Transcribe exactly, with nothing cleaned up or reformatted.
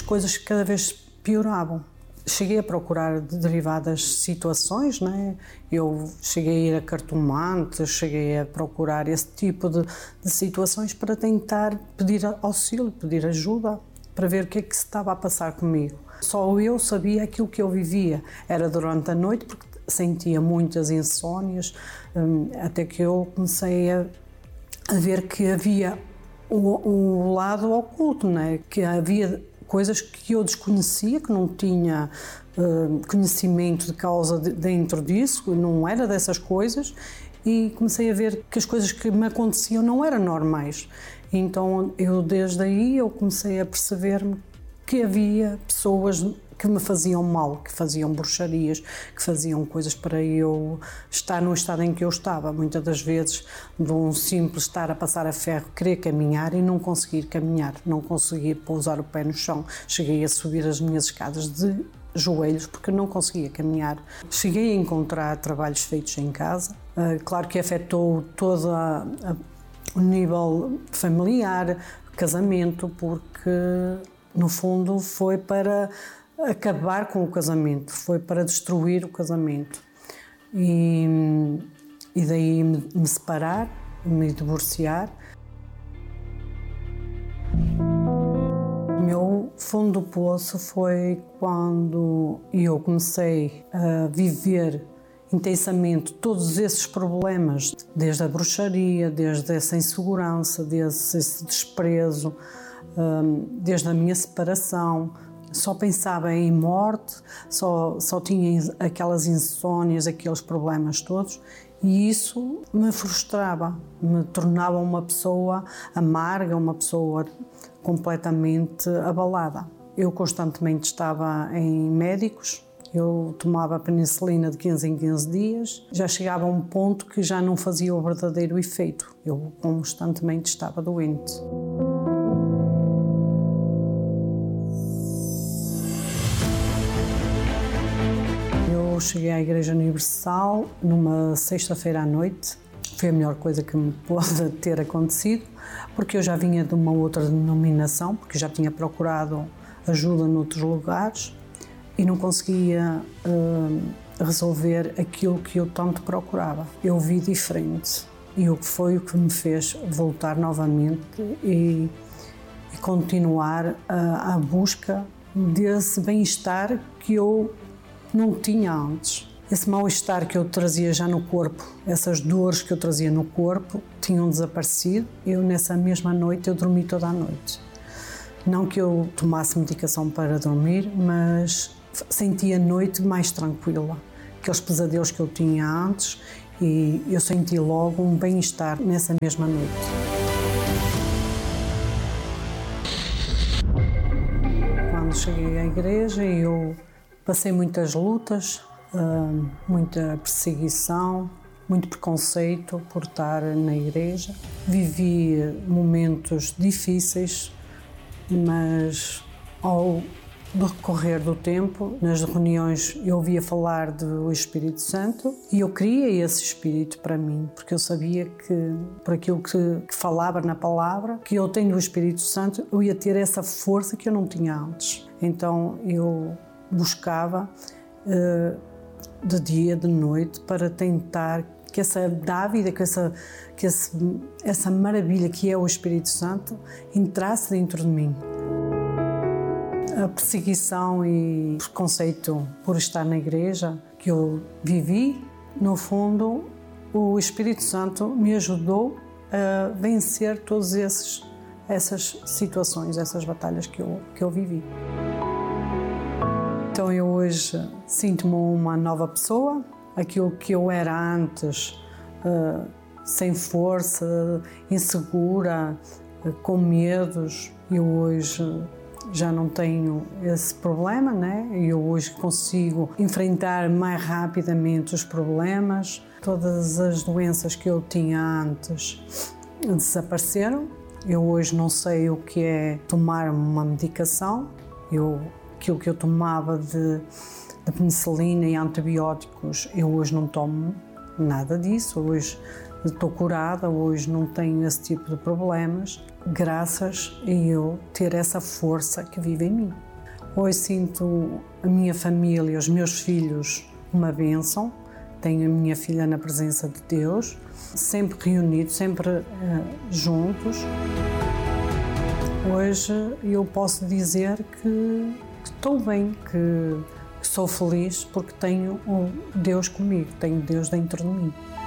coisas cada vez pioravam. Cheguei a procurar derivadas situações, né? Eu cheguei a ir a cartomante, cheguei a procurar esse tipo de, de situações para tentar pedir auxílio, pedir ajuda, para ver o que é que se estava a passar comigo. Só eu sabia aquilo que eu vivia. Era durante a noite, porque sentia muitas insónias, até que eu comecei a, a ver que havia o, o lado oculto, né? Que havia coisas que eu desconhecia, que não tinha uh, conhecimento de causa de, dentro disso, não era dessas coisas, e comecei a ver que as coisas que me aconteciam não eram normais. Então eu desde aí eu comecei a perceber-me que havia pessoas que me faziam mal, que faziam bruxarias, que faziam coisas para eu estar no estado em que eu estava. Muitas das vezes, de um simples estar a passar a ferro, querer caminhar e não conseguir caminhar, não conseguir pousar o pé no chão. Cheguei a subir as minhas escadas de joelhos porque não conseguia caminhar. Cheguei a encontrar trabalhos feitos em casa. Claro que afetou todo a, a, o nível familiar, casamento, porque no fundo foi para acabar com o casamento, foi para destruir o casamento. E, e daí me, me separar, me divorciar. O meu fundo do poço foi quando eu comecei a viver intensamente todos esses problemas, desde a bruxaria, desde essa insegurança, desde esse desprezo, desde a minha separação. Só pensava em morte, só, só tinha aquelas insónias, aqueles problemas todos, e isso me frustrava, me tornava uma pessoa amarga, uma pessoa completamente abalada. Eu constantemente estava em médicos, eu tomava penicilina de quinze em quinze dias, já chegava a um ponto que já não fazia o verdadeiro efeito, eu constantemente estava doente. Eu cheguei à Igreja Universal numa sexta-feira à noite. Foi a melhor coisa que me pôde ter acontecido, porque eu já vinha de uma outra denominação, porque já tinha procurado ajuda noutros lugares e não conseguia uh, resolver aquilo que eu tanto procurava. Eu vi diferente e o que foi o que me fez voltar novamente e, e continuar a, a busca desse bem-estar que eu não tinha antes. Esse mal-estar que eu trazia já no corpo, essas dores que eu trazia no corpo, tinham desaparecido. Eu, nessa mesma noite, eu dormi toda a noite. Não que eu tomasse medicação para dormir, mas senti a noite mais tranquila. Aqueles pesadelos que eu tinha antes, e eu senti logo um bem-estar nessa mesma noite. Quando cheguei à igreja, eu passei muitas lutas, muita perseguição, muito preconceito por estar na igreja. Vivi momentos difíceis, mas ao decorrer do tempo, nas reuniões eu ouvia falar do Espírito Santo e eu queria esse Espírito para mim, porque eu sabia que, por aquilo que, que falava na palavra, que eu tenho o Espírito Santo, eu ia ter essa força que eu não tinha antes. Então eu buscava uh, de dia, de noite, para tentar que essa dávida, que, essa, que esse, essa maravilha que é o Espírito Santo entrasse dentro de mim. A perseguição e preconceito por estar na igreja que eu vivi, no fundo, o Espírito Santo me ajudou a vencer todas essas situações, essas batalhas que eu, que eu vivi. Então eu hoje sinto-me uma nova pessoa, aquilo que eu era antes, uh, sem força, insegura, uh, com medos, eu hoje já não tenho esse problema, né? Eu hoje consigo enfrentar mais rapidamente os problemas. Todas as doenças que eu tinha antes desapareceram. Eu hoje não sei o que é tomar uma medicação. Eu Aquilo que eu tomava de, de penicilina e antibióticos, eu hoje não tomo nada disso. Hoje estou curada, hoje não tenho esse tipo de problemas, graças a eu ter essa força que vive em mim. Hoje sinto a minha família, os meus filhos, uma bênção. Tenho a minha filha na presença de Deus, sempre reunidos, sempre uh, juntos. Hoje eu posso dizer que, que estou bem, que, que sou feliz porque tenho o Deus comigo, tenho Deus dentro de mim.